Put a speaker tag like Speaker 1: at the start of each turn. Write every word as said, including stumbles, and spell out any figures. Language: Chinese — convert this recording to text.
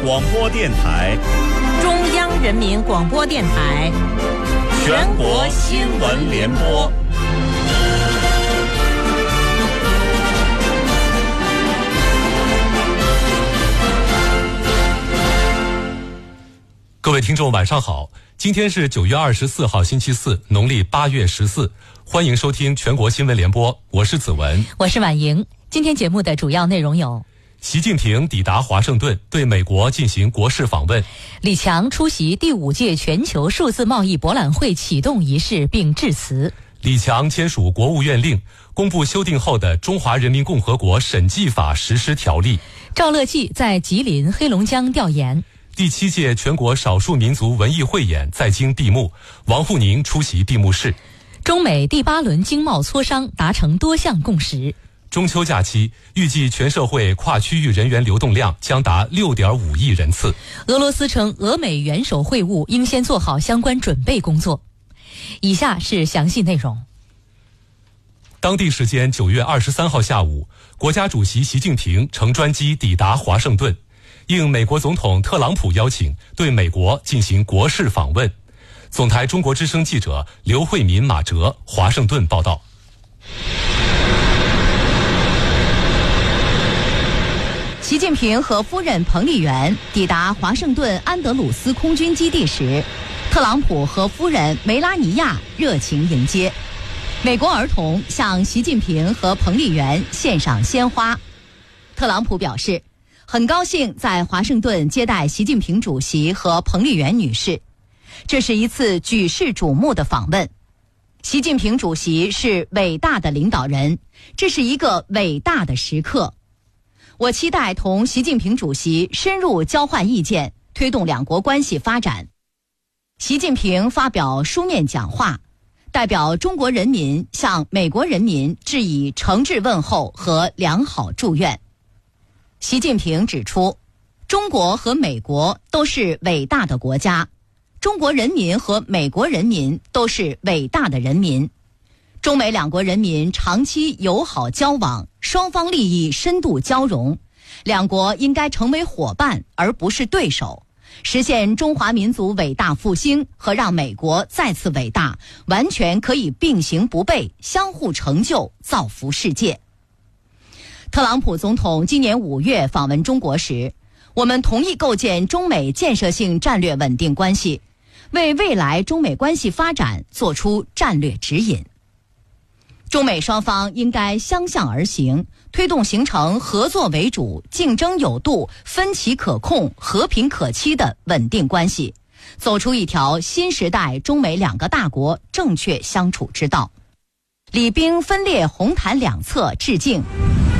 Speaker 1: 广播电台，
Speaker 2: 中央人民广播电台，
Speaker 1: 全国新闻联播。
Speaker 3: 各位听众晚上好，今天是九月二十四号星期四，农历八月十四，欢迎收听全国新闻联播，我是子文，
Speaker 2: 我是婉莹。今天节目的主要内容有：
Speaker 3: 习近平抵达华盛顿，对美国进行国事访问；
Speaker 2: 李强出席第五届全球数字贸易博览会启动仪式并致辞；
Speaker 3: 李强签署国务院令，公布修订后的《中华人民共和国审计法实施条例》；
Speaker 2: 赵乐际在吉林、黑龙江调研；
Speaker 3: 第七届全国少数民族文艺汇演在京闭幕，王沪宁出席闭幕式；
Speaker 2: 中美第八轮经贸磋商达成多项共识；
Speaker 3: 中秋假期预计全社会跨区域人员流动量将达 六点五亿人次。
Speaker 2: 俄罗斯称俄美元首会晤应先做好相关准备工作。以下是详细内容。
Speaker 3: 当地时间九月二十三号下午，国家主席习近平乘专机抵达华盛顿，应美国总统特朗普邀请，对美国进行国事访问。总台中国之声记者刘慧民、马哲华盛顿报道。
Speaker 4: 习近平和夫人彭丽媛抵达华盛顿安德鲁斯空军基地时，特朗普和夫人梅拉尼亚热情迎接。美国儿童向习近平和彭丽媛献上鲜花。特朗普表示，很高兴在华盛顿接待习近平主席和彭丽媛女士，这是一次举世瞩目的访问。习近平主席是伟大的领导人，这是一个伟大的时刻。我期待同习近平主席深入交换意见，推动两国关系发展。习近平发表书面讲话，代表中国人民向美国人民致以诚挚问候和良好祝愿。习近平指出，中国和美国都是伟大的国家，中国人民和美国人民都是伟大的人民。中美两国人民长期友好交往，双方利益深度交融，两国应该成为伙伴而不是对手，实现中华民族伟大复兴和让美国再次伟大，完全可以并行不悖，相互成就，造福世界。特朗普总统今年五月访问中国时，我们同意构建中美建设性战略稳定关系，为未来中美关系发展做出战略指引。中美双方应该相向而行，推动形成合作为主、竞争有度、分歧可控、和平可期的稳定关系，走出一条新时代中美两个大国正确相处之道。礼兵分列红毯两侧致敬，